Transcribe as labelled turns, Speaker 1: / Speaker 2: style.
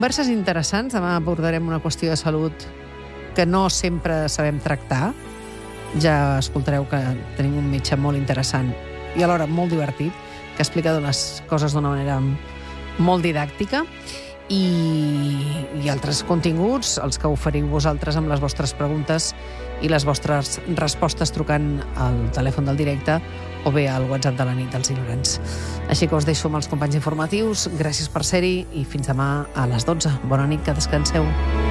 Speaker 1: Converses interessants. Demà abordarem una qüestió de salut que no sempre sabem tractar. Ja escoltareu que tenim un metge molt interessant i alhora molt divertit, que explica les coses d'una manera molt didàctica, i altres continguts, els que oferiu vosaltres amb les vostres preguntes i les vostres respostes trucant al telèfon del directe o bé al WhatsApp de la nit dels ignorants. Així que us deixo amb els companys informatius. Gràcies per ser-hi i fins demà a les 12. Bona nit, que descanseu.